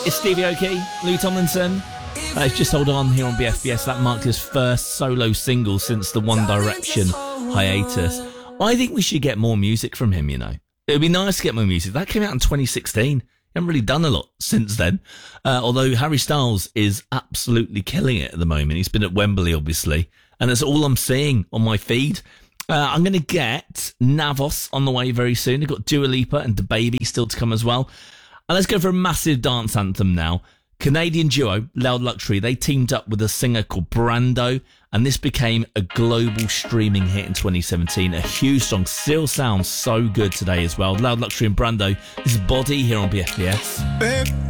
It's Stevie Aoki, Lou Tomlinson. It's Just Hold On here on BFBS. That marked his first solo single since the One Direction hiatus. I think we should get more music from him, you know. It would be nice to get more music. That came out in 2016. He hasn't really done a lot since then. Although Harry Styles is absolutely killing it at the moment. He's been at Wembley, obviously. And that's all I'm seeing on my feed. I'm going to get Navos on the way very soon. I've got Dua Lipa and DaBaby still to come as well. And let's go for a massive dance anthem now. Canadian duo, Loud Luxury, they teamed up with a singer called Brando, and this became a global streaming hit in 2017. A huge song, still sounds so good today as well. Loud Luxury and Brando. This is Body here on BFBS.